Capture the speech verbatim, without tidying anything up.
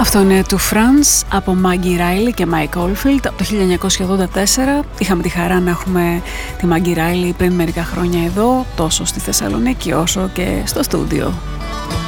Αυτό είναι του France από Maggie Riley και Mike Oldfield από το χίλια εννιακόσια ογδόντα τέσσερα. Είχαμε τη χαρά να έχουμε τη Maggie Riley πριν μερικά χρόνια εδώ, τόσο στη Θεσσαλονίκη όσο και στο στούντιο.